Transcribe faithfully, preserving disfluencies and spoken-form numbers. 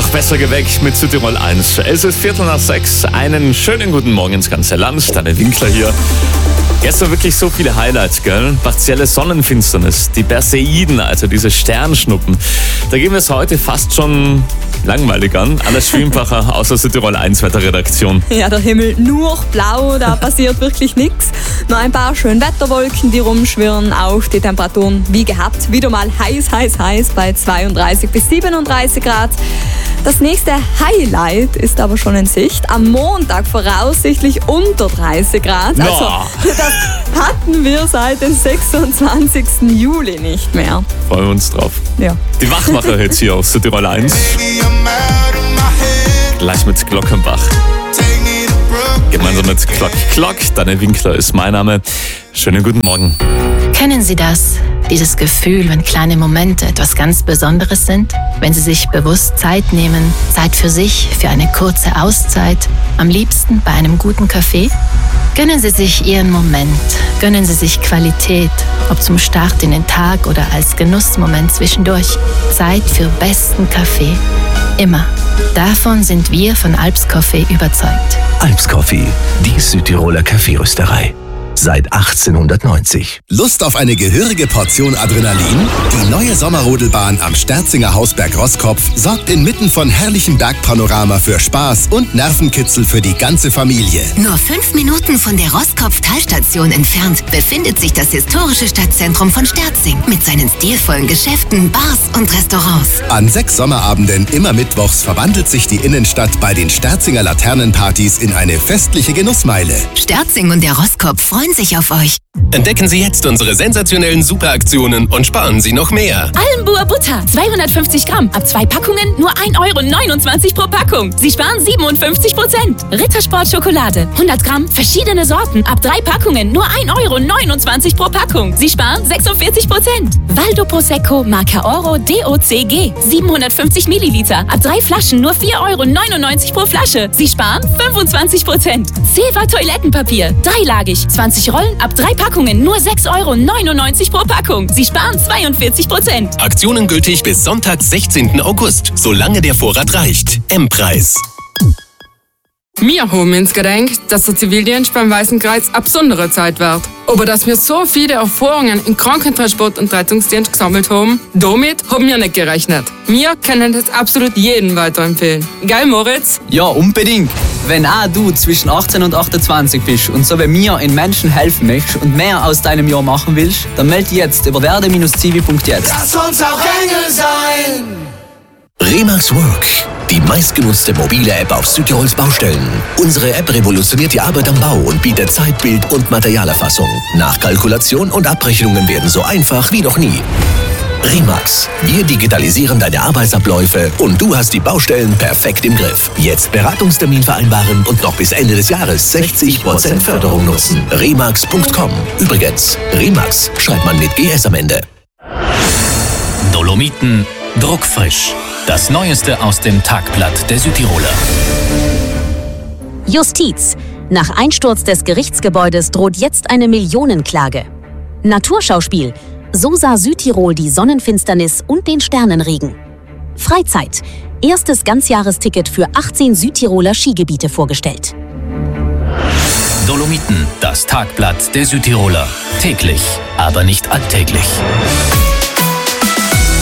noch besser geweckt mit Südtirol eins. Es ist Viertel nach sechs. Einen schönen guten Morgen ins ganze Land. Deine Winkler hier. Gestern wirklich so viele Highlights, gell? Partielle Sonnenfinsternis, die Perseiden, also diese Sternschnuppen. Da gehen wir es heute fast schon langweilig an. Alles Schwiempacher aus der Südtirol eins Wetterredaktion. Ja, der Himmel nur blau, da passiert wirklich nichts. Nur ein paar schöne Wetterwolken, die rumschwirren. Auch die Temperaturen wie gehabt. Wieder mal heiß, heiß, heiß bei zweiunddreißig bis siebenunddreißig Grad. Das nächste Highlight ist aber schon in Sicht. Am Montag voraussichtlich unter dreißig Grad. Also, no. Das hatten wir seit dem sechsundzwanzigsten Juli nicht mehr. Freuen wir uns drauf. Ja. Die Wachmacher jetzt hier aus Südtirol eins. Gleich mit Glockenbach. Gemeinsam mit Glock Glock. Deine Winkler ist mein Name. Schönen guten Morgen. Kennen Sie das? Dieses Gefühl, wenn kleine Momente etwas ganz Besonderes sind? Wenn Sie sich bewusst Zeit nehmen, Zeit für sich, für eine kurze Auszeit, am liebsten bei einem guten Kaffee? Gönnen Sie sich Ihren Moment, gönnen Sie sich Qualität, ob zum Start in den Tag oder als Genussmoment zwischendurch. Zeit für besten Kaffee. Immer. Davon sind wir von Alps Coffee überzeugt. Alps Coffee, die Südtiroler Kaffeerösterei. Seit achtzehnhundertneunzig. Lust auf eine gehörige Portion Adrenalin? Die neue Sommerrodelbahn am Sterzinger Hausberg Roskopf sorgt inmitten von herrlichem Bergpanorama für Spaß und Nervenkitzel für die ganze Familie. Nur fünf Minuten von der Roskopf-Talstation entfernt befindet sich das historische Stadtzentrum von Sterzing mit seinen stilvollen Geschäften, Bars und Restaurants. An sechs Sommerabenden immer mittwochs verwandelt sich die Innenstadt bei den Sterzinger Laternenpartys in eine festliche Genussmeile. Sterzing und der Roskopf freuen sich auf euch. Entdecken Sie jetzt unsere sensationellen Superaktionen und sparen Sie noch mehr. Allenbuer Butter, zweihundertfünfzig Gramm, ab zwei Packungen nur ein Euro neunundzwanzig pro Packung. Sie sparen siebenundfünfzig Prozent. Rittersport Schokolade, hundert Gramm, verschiedene Sorten, ab drei Packungen nur ein Euro neunundzwanzig pro Packung. Sie sparen sechsundvierzig Prozent. Waldo Prosecco, Marca Oro D O C G, siebenhundertfünfzig Milliliter, ab drei Flaschen nur vier Euro neunundneunzig pro Flasche. Sie sparen fünfundzwanzig Prozent. Silva Toilettenpapier, dreilagig, zwanzig Rollen, ab drei Packungen nur sechs Euro neunundneunzig pro Packung. Sie sparen zweiundvierzig Prozent. Aktionen gültig bis Sonntag, sechzehnten August, solange der Vorrat reicht. M-Preis. Wir haben uns gedacht, dass der Zivildienst beim Weißen Kreuz eine besondere Zeit wird. Aber dass wir so viele Erfahrungen im Krankentransport und Rettungsdienst gesammelt haben, damit haben wir nicht gerechnet. Wir können das absolut jedem weiterempfehlen. Gell, Moritz? Ja, unbedingt. Wenn auch du zwischen achtzehn und achtundzwanzig bist und so wie mir in Menschen helfen möchtest und mehr aus deinem Jahr machen willst, dann melde dich jetzt über werde Zivi punkt jetzt. Lass uns auch Engel sein! Remax Work, die meistgenutzte mobile App auf Südtirols Baustellen. Unsere App revolutioniert die Arbeit am Bau und bietet Zeit-, Bild- und Materialerfassung. Nachkalkulation und Abrechnungen werden so einfach wie noch nie. Remax, wir digitalisieren deine Arbeitsabläufe und du hast die Baustellen perfekt im Griff. Jetzt Beratungstermin vereinbaren und noch bis Ende des Jahres sechzig Prozent Förderung nutzen. Remax punkt com. Übrigens, Remax schreibt man mit G S am Ende. Dolomiten druckfrisch. Das Neueste aus dem Tagblatt der Südtiroler. Justiz. Nach Einsturz des Gerichtsgebäudes droht jetzt eine Millionenklage. Naturschauspiel. So sah Südtirol die Sonnenfinsternis und den Sternenregen. Freizeit. Erstes Ganzjahresticket für achtzehn Südtiroler Skigebiete vorgestellt. Dolomiten, das Tagblatt der Südtiroler. Täglich, aber nicht alltäglich.